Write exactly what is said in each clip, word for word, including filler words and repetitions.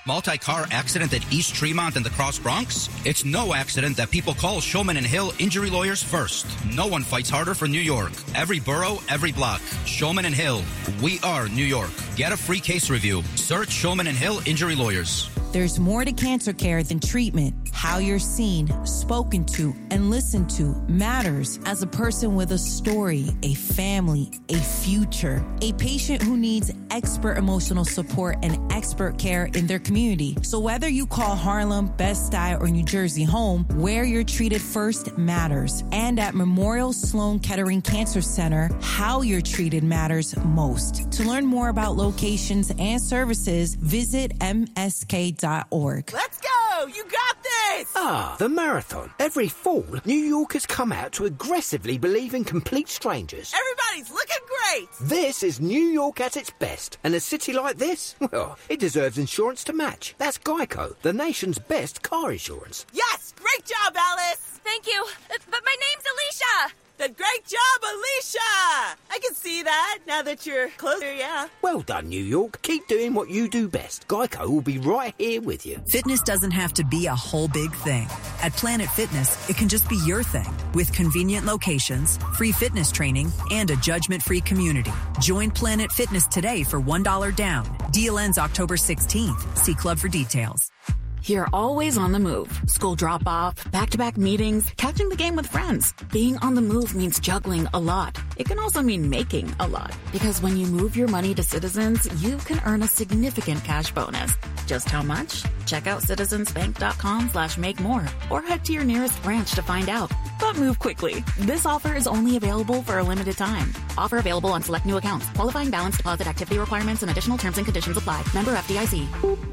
Multi-car accident at East Tremont and the Cross Bronx? It's no accident that people call Shulman and Hill injury lawyers first. No one fights harder for New York. Every borough, every block. Shulman and Hill. We are New York. Get a free case review. Search Shulman and Hill injury lawyers. There's more to cancer care than treatment. How you're seen, spoken to, and listened to matters as a person with a story, a family, a future. A patient who needs expert emotional support and expert care in their community. So whether you call Harlem, Bed-Stuy, or New Jersey home, where you're treated first matters. And at Memorial Sloan Kettering Cancer Center, how you're treated matters most. To learn more about locations and services, visit M S K dot org. Let's go! You got this! Ah, the marathon. Every fall, New Yorkers come out to aggressively believe in complete strangers. Everybody's looking great! This is New York at its best. And a city like this, well, it deserves insurance to match. That's Geico, the nation's best car insurance. Yes! Great job, Alice! Thank you, but my name's Alicia! Then great job, Alicia! I can see that now that you're closer, yeah. Well done, New York. Keep doing what you do best. Geico will be right here with you. Fitness doesn't have to be a whole big thing. At Planet Fitness, it can just be your thing. With convenient locations, free fitness training, and a judgment-free community. Join Planet Fitness today for one dollar down. Deal ends October sixteenth. See club for details. You're always on the move. School drop-off, back-to-back meetings, catching the game with friends. Being on the move means juggling a lot. It can also mean making a lot. Because when you move your money to Citizens, you can earn a significant cash bonus. Just how much? Check out citizensbank.com slash make more or head to your nearest branch to find out. But move quickly. This offer is only available for a limited time. Offer available on select new accounts. Qualifying balance deposit activity requirements and additional terms and conditions apply. Member F D I C.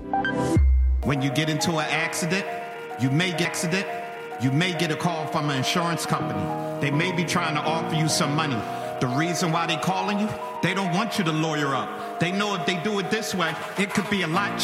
When you get into an accident, you may get accident, you may get a call from an insurance company. They may be trying to offer you some money. The reason why they calling you, they don't want you to lawyer up. They know if they do it this way, it could be a lot cheaper.